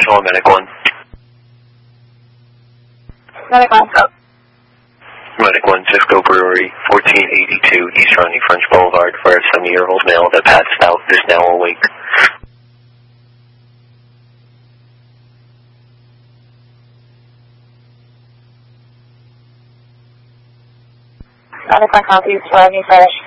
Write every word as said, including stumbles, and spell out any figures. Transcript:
Control, Medic one. Medic one. Uh, Medic one, Cisco Brewery, fourteen eighty-two East Ronnie French Boulevard, for a seven-year-old male that passed out is now awake. Medic one, copy, Ronnie French.